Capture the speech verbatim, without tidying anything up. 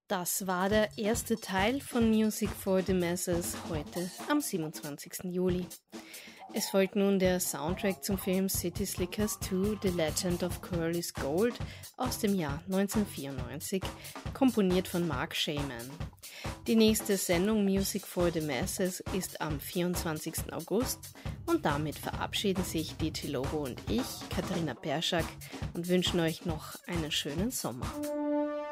Das war der erste Teil von Music for the Masses heute am siebenundzwanzigsten Juli. Es folgt nun der Soundtrack zum Film City Slickers zwei The Legend of Curly's Gold aus dem Jahr neunzehnhundertvierundneunzig, komponiert von Mark Shaman. Die nächste Sendung Music for the Masses ist am vierundzwanzigsten August und damit verabschieden sich D J Lobo und ich, Katharina Perschak, und wünschen euch noch einen schönen Sommer.